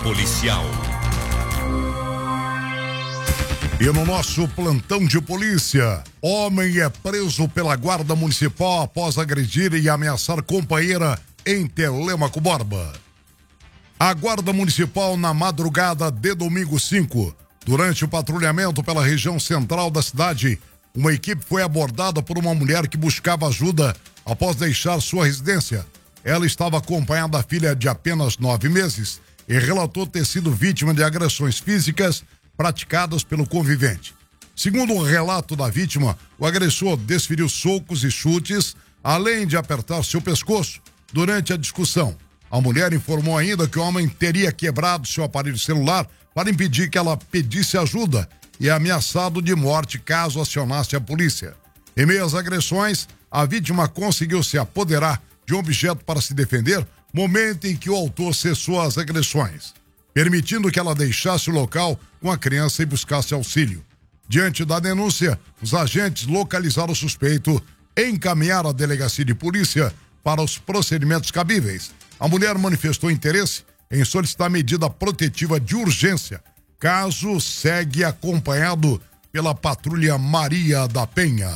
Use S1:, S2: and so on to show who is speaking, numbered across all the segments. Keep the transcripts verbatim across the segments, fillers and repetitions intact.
S1: policial.
S2: E no nosso plantão de polícia, homem é preso pela guarda municipal após agredir e ameaçar companheira em Telêmaco Borba. A guarda municipal, na madrugada de domingo cinco, durante o patrulhamento pela região central da cidade, uma equipe foi abordada por uma mulher que buscava ajuda após deixar sua residência. Ela estava acompanhada da filha de apenas nove meses e relatou ter sido vítima de agressões físicas praticadas pelo convivente. Segundo o relato da vítima, o agressor desferiu socos e chutes, além de apertar seu pescoço durante a discussão. A mulher informou ainda que o homem teria quebrado seu aparelho celular para impedir que ela pedisse ajuda e ameaçado de morte caso acionasse a polícia. Em meio às agressões, a vítima conseguiu se apoderar de um objeto para se defender, momento em que o autor cessou as agressões, permitindo que ela deixasse o local com a criança e buscasse auxílio. Diante da denúncia, os agentes localizaram o suspeito e encaminharam a delegacia de polícia para os procedimentos cabíveis. A mulher manifestou interesse em solicitar medida protetiva de urgência, caso segue acompanhado pela patrulha Maria da Penha.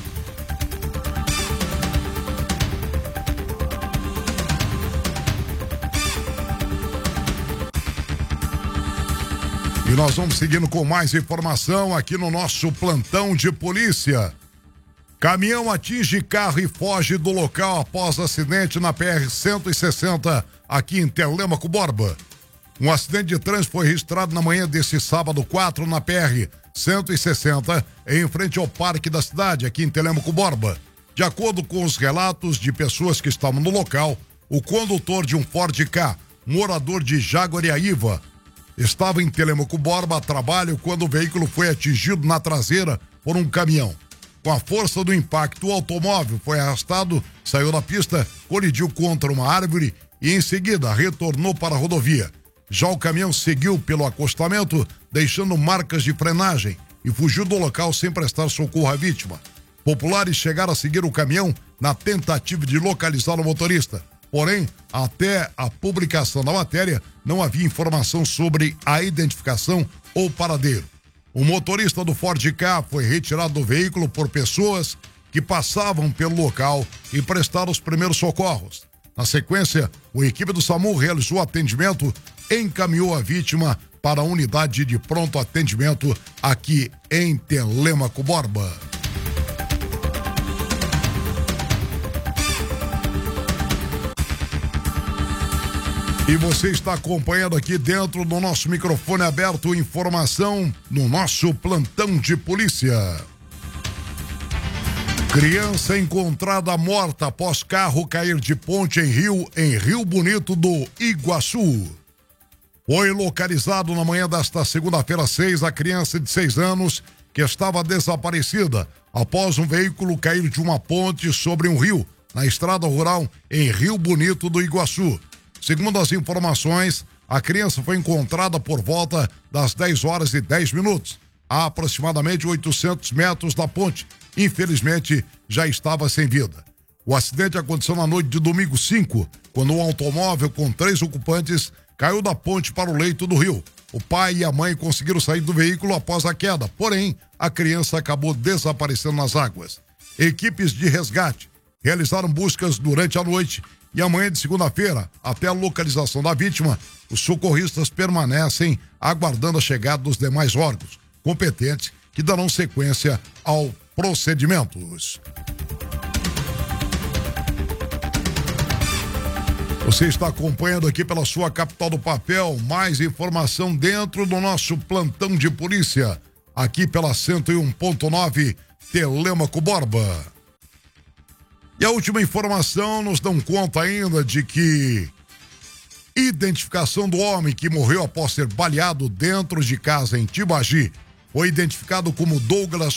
S2: E nós vamos seguindo com mais informação aqui no nosso plantão de polícia. Caminhão atinge carro e foge do local após acidente na P R cento e sessenta, aqui em Telêmaco Borba. Um acidente de trânsito foi registrado na manhã desse sábado quatro na P R cento e sessenta, em frente ao parque da cidade, aqui em Telêmaco Borba. De acordo com os relatos de pessoas que estavam no local, o condutor de um Ford Ka, morador de Jaguariaíva, estava em Telêmaco Borba a trabalho quando o veículo foi atingido na traseira por um caminhão. Com a força do impacto, o automóvel foi arrastado, saiu da pista, colidiu contra uma árvore e em seguida retornou para a rodovia. Já o caminhão seguiu pelo acostamento, deixando marcas de frenagem e fugiu do local sem prestar socorro à vítima. Populares chegaram a seguir o caminhão na tentativa de localizar o motorista. Porém, até a publicação da matéria, não havia informação sobre a identificação ou paradeiro. O motorista do Ford Ka foi retirado do veículo por pessoas que passavam pelo local e prestaram os primeiros socorros. Na sequência, a equipe do SAMU realizou atendimento e encaminhou a vítima para a unidade de pronto atendimento aqui em Telêmaco Borba. E você está acompanhando aqui dentro do nosso microfone aberto informação no nosso plantão de polícia. Criança encontrada morta após carro cair de ponte em rio, em Rio Bonito do Iguaçu. Foi localizado na manhã desta segunda-feira seis a criança de seis anos que estava desaparecida após um veículo cair de uma ponte sobre um rio, na estrada rural em Rio Bonito do Iguaçu. Segundo as informações, a criança foi encontrada por volta das dez horas e dez minutos, a aproximadamente oitocentos metros da ponte. Infelizmente, já estava sem vida. O acidente aconteceu na noite de domingo cinco, quando um automóvel com três ocupantes caiu da ponte para o leito do rio. O pai e a mãe conseguiram sair do veículo após a queda, porém, a criança acabou desaparecendo nas águas. Equipes de resgate realizaram buscas durante a noite e amanhã de segunda-feira, até a localização da vítima, os socorristas permanecem aguardando a chegada dos demais órgãos competentes que darão sequência ao procedimentos. Você está acompanhando aqui pela sua capital do papel, mais informação dentro do nosso plantão de polícia, aqui pela cento e um ponto nove Telêmaco Borba. E a última informação nos dão conta ainda de que identificação do homem que morreu após ser baleado dentro de casa em Tibagi foi identificado como Douglas